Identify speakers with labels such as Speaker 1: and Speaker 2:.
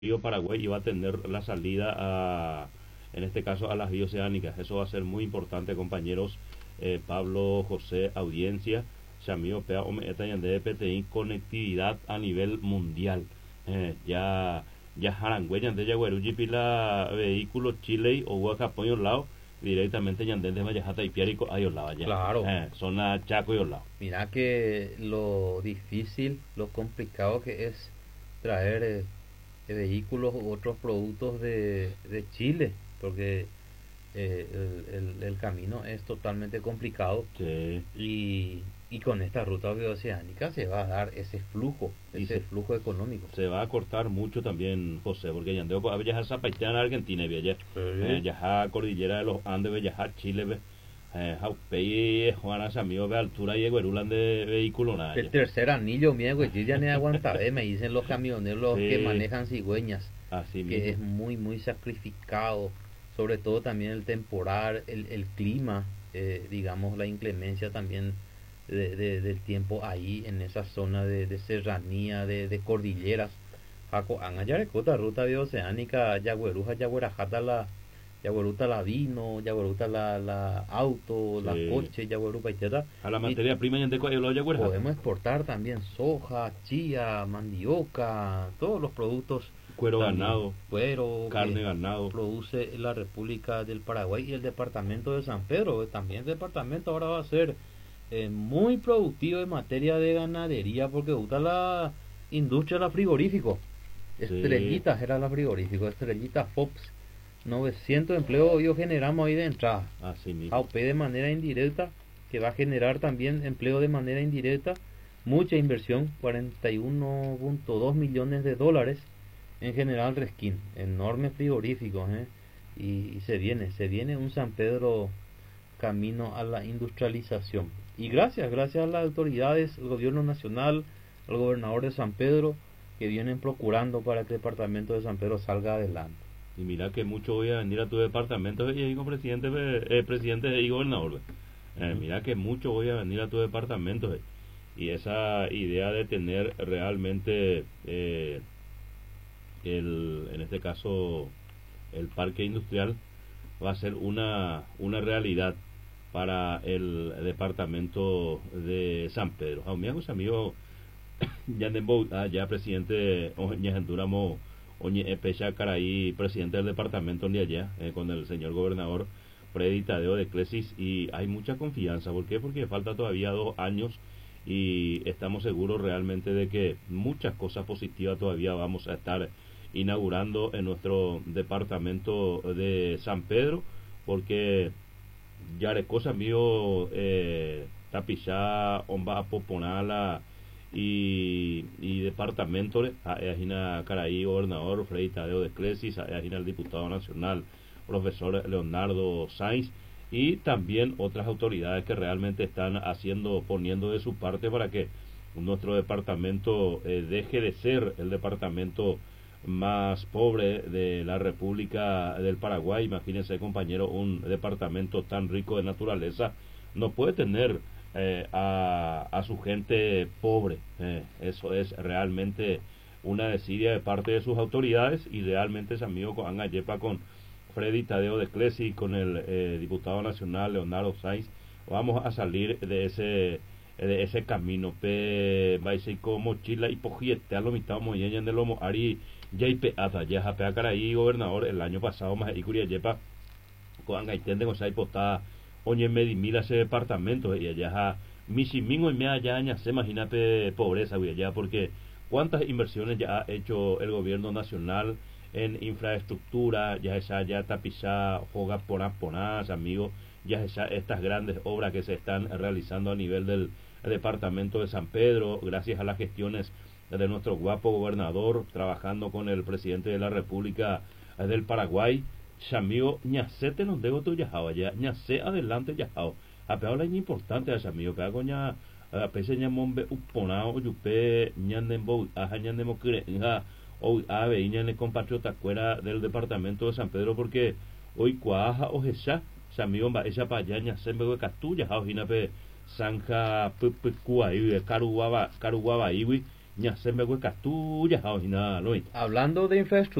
Speaker 1: río Paraguay iba a tener la salida en este caso a las bioceánicas. Eso va a ser muy importante, compañeros. Pablo, José, audiencia, Shamio Pea, Eta Yande PTI, conectividad a nivel mundial. Ya Jarangüey, de Yaguaruji, Pila, vehículos Chile o Huacapo y Olao, directamente Yandén de Mayajata y Piarico, ahí Olao ya.
Speaker 2: Claro,
Speaker 1: Zona Chaco y Olao.
Speaker 2: mira que lo difícil, lo complicado que es traer vehículos u otros productos de Chile, porque el camino es totalmente complicado
Speaker 1: Sí.
Speaker 2: y con esta ruta bioceánica se va a dar
Speaker 1: Y
Speaker 2: ese flujo económico.
Speaker 1: se va a cortar mucho también, José, porque ya andeo a viajar Zapaitán, Argentina, viajar viajar Cordillera de los Andes, viajar Chile, Jaupey, Juana Samío, de altura y Eguerulan de vehículo, nada.
Speaker 2: El tercer anillo, mira, güey, yo ya no aguanta, me dicen los camioneros
Speaker 1: Sí.
Speaker 2: que manejan cigüeñas,
Speaker 1: Así
Speaker 2: que es
Speaker 1: mismo.
Speaker 2: muy sacrificado, sobre todo también el temporal, el clima, digamos la inclemencia también del tiempo ahí en esa zona de serranía, de cordilleras. Jaco, Yarecota, ruta bioceánica, Yagüeruja, Yagüerajata, Yagüeruta la vino, Yagüeruta la auto, la
Speaker 1: Sí.
Speaker 2: coche, Yagüerupa
Speaker 1: A la
Speaker 2: y
Speaker 1: materia prima, ya ande con el olla,
Speaker 2: podemos exportar también soja, chía, mandioca, todos los productos
Speaker 1: cuero
Speaker 2: también,
Speaker 1: ganado,
Speaker 2: cuero
Speaker 1: carne
Speaker 2: que
Speaker 1: ganado.
Speaker 2: produce la República del Paraguay y el departamento de San Pedro. También el departamento ahora va a ser muy productivo en materia de ganadería porque gusta la industria de la frigorífico.
Speaker 1: Sí.
Speaker 2: Estrellitas era la frigorífico, Estrellitas Fox. 900 empleos hoy generamos ahí de entrada.
Speaker 1: Así mismo.
Speaker 2: AUP de manera indirecta, que va a generar también empleo de manera indirecta, mucha inversión, 41.2 millones de dólares en General Resquín, enorme frigorífico, y se viene un San Pedro camino a la industrialización. Y gracias a las autoridades, el gobierno nacional, al gobernador de San Pedro, que vienen procurando para que el departamento de San Pedro salga adelante.
Speaker 1: Y mira que mucho voy a venir a tu departamento y digo presidente, presidente y gobernador. Mira que mucho voy a venir a tu departamento. Y esa idea de tener realmente, en este caso, el parque industrial va a ser una realidad para el departamento de San Pedro. A mi amigo ya presidente Ñajenduramo Oñe Pecha Caraí, presidente del departamento de allá, con el señor gobernador Freddy Tadeo de Clesis, y hay mucha confianza. ¿Por qué? Porque falta todavía 2 años y estamos seguros realmente de que muchas cosas positivas todavía vamos a estar inaugurando en nuestro departamento de San Pedro, porque ya de cosas mío, Tapizá, Omba Poponala y departamento Agina Caraí, gobernador Freddy Tadeo de Clesis, Agina el diputado nacional profesor Leonardo Sainz, y también otras autoridades que realmente están poniendo de su parte para que nuestro departamento deje de ser el departamento más pobre de la República del Paraguay. Imagínense, compañero, un departamento tan rico de naturaleza no puede tener a su gente pobre. Eso es realmente una desidia de parte de sus autoridades, y realmente es amigo con Angayepa, con Freddy Tadeo de Clesi, con el diputado nacional Leonardo Sainz. Vamos a salir de ese camino. Baisico mochila y pojiete a lo mitad moyeña de lomo ari jp ata ya japea caraí gobernador el año pasado más y Yepa con Gaitende con Saipota oye medimila ese departamento y allá Michimingo y me allá se imagínate pobreza güey allá, porque cuántas inversiones ya ha hecho el gobierno nacional en infraestructura, ya esa ya tapizá joga ponás amigo, ya esa estas grandes obras que se están realizando a nivel del departamento de San Pedro gracias a las gestiones de nuestro guapo gobernador, trabajando con el presidente de la República del Paraguay. Chamío, ñacete nos debo tu yajao ya, ñace adelante yajao. A peor la importante a Chamío, que hago ña, a pese ñamombe uponao, yupe, ñandembo, aja ñandemo kirenja, o ave, ñane compatriota fuera del departamento de San Pedro, porque hoy cuaja o jesá, Chamío, va esa pa allá, ñace, me catuya, jao, jinape, zanja, pupucuaiwi, caruguaba, iwi, ya se me hueca tuya, nada,
Speaker 2: Hablando de infraestructura.